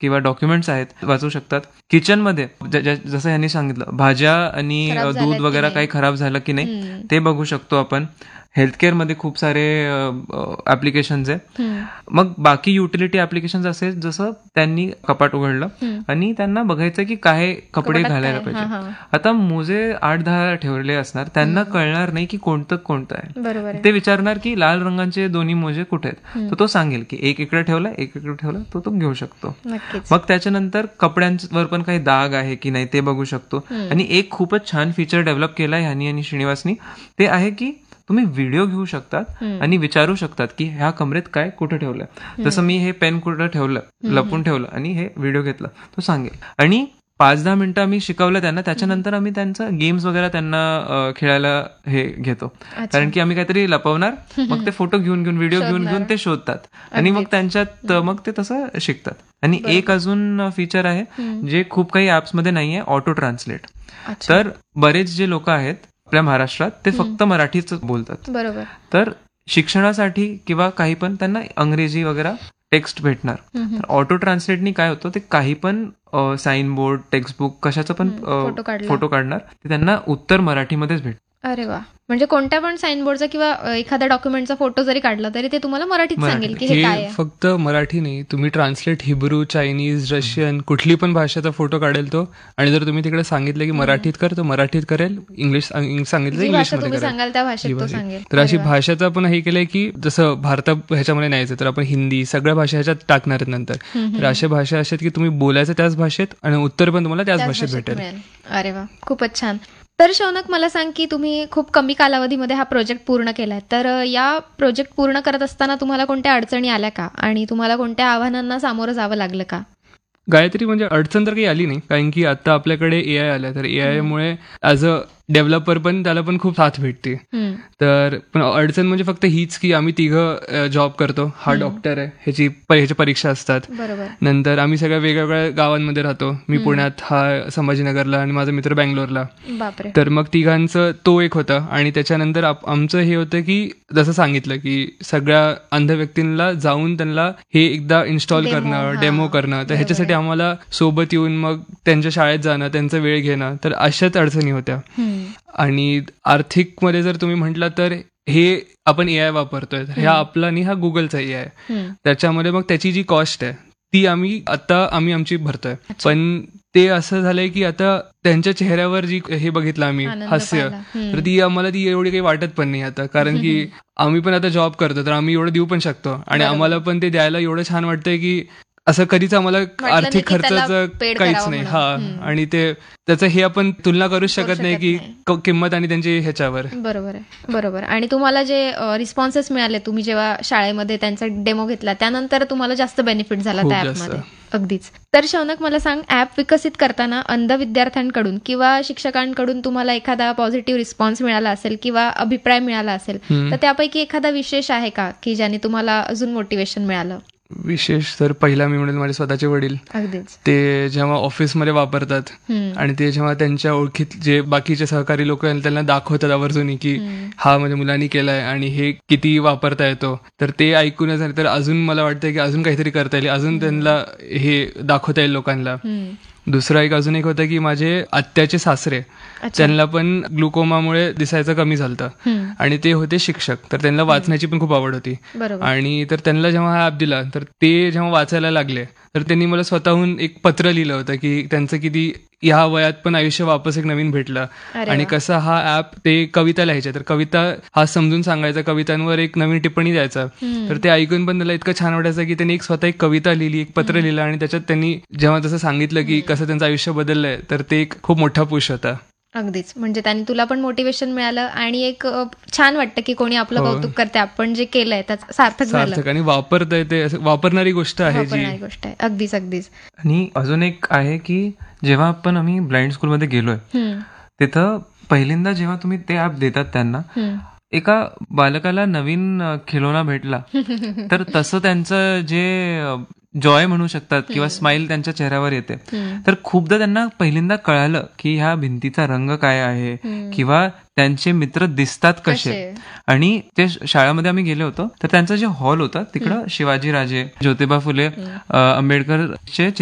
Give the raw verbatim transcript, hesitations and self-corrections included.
किंवा डॉक्युमेंट्स आहेत वाचू शकतात. किचनमध्ये जसं यांनी सांगितलं भाज्या आणि दूध वगैरे काही खराब झालं की नाही ते बघू शकतो आपण. हेल्थकेअर मध्ये खूप सारे ऍप्लिकेशन्स आहे. मग बाकी युटिलिटी ऍप्लिकेशन्स असेल जसं त्यांनी कपाट उघडलं आणि त्यांना बघायचं की काय कपडे घालायला पाहिजे. आता मोजे आठ दहा ठेवले असणार, त्यांना कळणार नाही की कोणतं कोणतं आहे. ते विचारणार की लाल रंगाचे दोन्ही मोजे कुठे आहेत, तर तो सांगेल की एक इकडे ठेवला एक इकडे ठेवला, तो तो घेऊ शकतो. मग त्याच्यानंतर कपड्यांवर पण काही डाग आहे की नाही ते बघू शकतो. आणि एक खूपच छान फीचर डेव्हलप केलाय ह्यानी आणि श्रीनिवासनी, ते आहे की तुम्ही व्हिडिओ घेऊ शकतात आणि विचारू शकतात की ह्या कमरेत काय कुठे ठेवलंय. जसं मी हे पेन कुठं ठेवलं, लपून ठेवलं आणि हे व्हिडिओ घेतला, तो सांगेल. आणि पाच दहा मिनिटं आम्ही शिकवलं त्यांना. त्याच्यानंतर आम्ही त्यांचं गेम्स वगैरे त्यांना खेळायला हे घेतो, कारण की आम्ही काहीतरी लपवणार, मग ते फोटो घेऊन घेऊन व्हिडिओ घेऊन घेऊन ते शोधतात आणि मग त्यांच्यात मग ते तसं शिकतात. आणि एक अजून फीचर आहे जे खूप काही ऍप्स मध्ये नाहीये, ऑटो ट्रान्सलेट. तर बरेच जे लोक आहेत आपल्या महाराष्ट्रात ते फक्त मराठीच बोलतात. बरोबर. तर शिक्षणासाठी किंवा काही पण त्यांना अंग्रेजी वगैरे टेक्स्ट भेटणार. तर ऑटो ट्रान्सलेटनी काय होतं, ते काही पण साईन बोर्ड, टेक्स्टबुक कशाचं पण फोटो काढणार, ते त्यांना उत्तर मराठीमध्येच भेटणार. अरे वा. म्हणजे कोणत्या पण साईन बोर्डचा किंवा एखाद्या डॉक्युमेंटचा फोटो जरी काढला तरी ते तुम्हाला मराठीत सांगेल की हे काय आहे. फक्त मराठी नाही, तुम्ही ट्रान्सलेट हिब्रू, चायनीज, रशियन कुठली पण भाषेचा फोटो काढेल तो. आणि जर तुम्ही तिकडे सांगितलं की मराठीत कर, तो मराठीत करेल. इंग्लिश सांगितलं इंग्लिशमध्ये करेल. तर अशी भाषेचा पण हे केलंय की जसं भारतात ह्याच्यामध्ये न्यायचं तर आपण हिंदी सगळ्या भाषा ह्याच्यात टाकणार आहेत नंतर. तर अशा भाषा अशा की तुम्ही बोलायचं त्याच भाषेत आणि उत्तर पण तुम्हाला त्याच भाषेत भेटेल. अरे वा, खूपच छान. तर शौनक, मला सांग की तुम्ही खूप कमी कालावधीमध्ये हा प्रोजेक्ट पूर्ण केलाय, तर या प्रोजेक्ट पूर्ण करत असताना तुम्हाला कोणत्या अडचणी आल्या का आणि तुम्हाला कोणत्या आव्हानांना सामोरं जावं लागलं का? गायत्री, म्हणजे अडचण तर काही आली नाही, कारण की आता आपल्याकडे ए आय आलाय. तर ए आय मुळे ऍज अ डेव्हलपर पण त्याला पण खूप साथ भेटते. तर पण अडचण म्हणजे फक्त हीच की आम्ही तिघं जॉब करतो. हा डॉक्टर आहे, ह्याची ह्याच्या परीक्षा असतात. नंतर आम्ही सगळ्या वेगवेगळ्या गावांमध्ये राहतो. मी पुण्यात, हा संभाजीनगरला आणि माझा मित्र बँगलोरला. तर मग तिघांचं तो एक होता. आणि त्याच्यानंतर आमचं हे होतं की जसं सांगितलं की सगळ्या अंध व्यक्तींना जाऊन त्यांना हे एकदा इन्स्टॉल करणं, डेमो करणं. तर ह्याच्यासाठी आम्हाला सोबत येऊन मग त्यांच्या शाळेत जाणं, त्यांचा वेळ घेणं. तर अशाच अडचणी होत्या. आणि आर्थिक मध्ये जर तुम्ही म्हटलं तर हे आपण ए आय वापरतोय, ह्या आपला आणि हा गुगलचा ए आय. त्याच्यामध्ये मग त्याची जी कॉस्ट आहे ती आम्ही आता आम्ही आमची भरतोय. पण ते असं झालंय की आता त्यांच्या चेहऱ्यावर जी हे बघितलं आम्ही हास्य, तर ती आम्हाला ती एवढी काही वाटत पण नाही आता. कारण की आम्ही पण आता जॉब करतो, तर आम्ही एवढं देऊ पण शकतो आणि आम्हाला पण ते द्यायला एवढं छान वाटतंय की असं कधीच आम्हाला आर्थिक खर्चाचं काहीच नाही. हा, आणि ते त्याचं हे आपण तुलना करूच शकत नाही की किंमत आणि त्यांची ह्याच्यावर. बरोबर आहे, बरोबर. आणि तुम्हाला जे रिस्पॉन्सेस मिळाले, तुम्ही जेव्हा शाळेमध्ये त्यांचा डेमो घेतला त्यानंतर तुम्हाला जास्त बेनिफिट झाला त्या ऍपमध्ये. अगदीच. तर शौनक, मला सांग, ऍप विकसित करताना अंध विद्यार्थ्यांकडून किंवा शिक्षकांकडून तुम्हाला एखादा पॉझिटिव्ह रिस्पॉन्स मिळाला असेल किंवा अभिप्राय मिळाला असेल, तर त्यापैकी एखादा विशेष आहे का की ज्याने तुम्हाला अजून मोटिवेशन मिळालं? विशेष तर पहिला मी म्हणेल माझे स्वतःचे वडील. ते जेव्हा ऑफिसमध्ये वापरतात आणि ते जेव्हा त्यांच्या ओळखीत जे बाकीचे सहकारी लोक आहेत त्यांना दाखवतात आवर्जून की हा माझ्या मुलांनी केलाय आणि हे किती वापरता येतो, तर ते ऐकून झालं तर अजून मला वाटतं की अजून काहीतरी करता येईल, अजून त्यांना हे दाखवता येईल लोकांना. दुसरा एक अजून एक होतं की माझे आत्याचे सासरे, त्यांना पण ग्लुकोमामुळे दिसायचं कमी झालं आणि ते होते शिक्षक. तर त्यांना वाचण्याची पण खूप आवड होती. आणि तर त्यांना जेव्हा हा ऍप दिला तर ते जेव्हा वाचायला लागले तर त्यांनी मला स्वतःहून एक पत्र लिहिलं होतं की त्यांचं किती ह्या वयात पण आयुष्य वापस एक नवीन भेटलं आणि कसं हा ऍप ते कविता लिहायचे, तर कविता हा समजून सांगायचा, कवितांवर एक नवीन टिप्पणी द्यायचा. तर ते ऐकून पण त्याला इतकं छान वाटायचं की त्यांनी एक स्वतः एक कविता लिहिली, एक पत्र लिहिलं आणि त्याच्यात त्यांनी जेव्हा तसं सांगितलं की कसं त्यांचं आयुष्य बदललंय, तर ते एक खूप मोठा पुश होता. अगदीच. म्हणजे त्यांनी तुला पण मोटिवेशन मिळालं आणि एक छान वाटतं की कोणी आपलं कौतुक करते, आपण जे केलंय त्याचं सार्थक झालं आणि वापरतंय, ते वापरणारी गोष्ट आहे. गोष्ट आहे. अगदीच अगदीच. आणि अजून एक आहे की जेव्हा आपण आम्ही ब्लाइंड स्कूलमध्ये गेलोय तिथं पहिल्यांदा जेव्हा तुम्ही ते ऍप देतात त्यांना, एका बालकाला नवीन खिलोना भेटला तर तसं त्यांचं जे जॉय म्हणू शकतात किंवा स्माइल त्यांच्या चेहऱ्यावर येते. तर खूपदा त्यांना पहिल्यांदा कळालं की ह्या भिंतीचा रंग काय आहे किंवा त्यांचे मित्र दिसतात कसे. आणि ते शाळेमध्ये आम्ही गेलो होतो तर त्यांचा जे हॉल होता तिकडं शिवाजी राजे, ज्योतिबा फुले, आंबेडकरचे